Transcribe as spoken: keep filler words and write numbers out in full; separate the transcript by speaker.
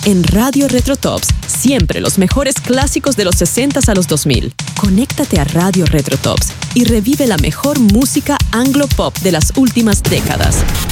Speaker 1: En Radio Retrotops, siempre los mejores clásicos de los sesentas a los dos mil. Conéctate a Radio Retrotops y revive la mejor música anglo-pop de las últimas décadas.